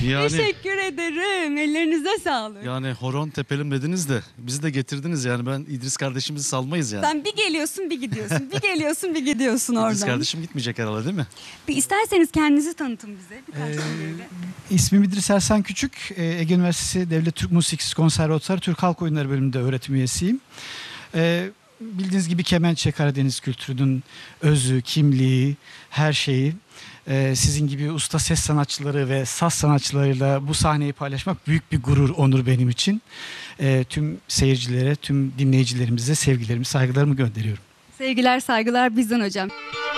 Yani Teşekkür ederim. Ellerinize sağlık. yani horon tepelim dediniz de bizi de getirdiniz yani ben İdris kardeşimizi salmayız yani. Sen bir geliyorsun bir gidiyorsun. Bir geliyorsun bir gidiyorsun oradan. İdris kardeşim gitmeyecek herhalde değil mi? Bir isterseniz kendinizi tanıtın bize. Birkaç cümleyle. İsmim İdris Ersan Küçük. Ege Üniversitesi Devlet Türk Müzik Konservatuarı Türk Halk Oyunları bölümünde öğretim üyesiyim. Bildiğiniz gibi kemençe Karadeniz kültürünün özü, kimliği, her şeyi. Sizin gibi usta ses sanatçıları ve saz sanatçılarıyla bu sahneyi paylaşmak büyük bir gurur, onur benim için. Tüm seyircilere, tüm dinleyicilerimize sevgilerimi, saygılarımı gönderiyorum. Sevgiler saygılar bizden hocam.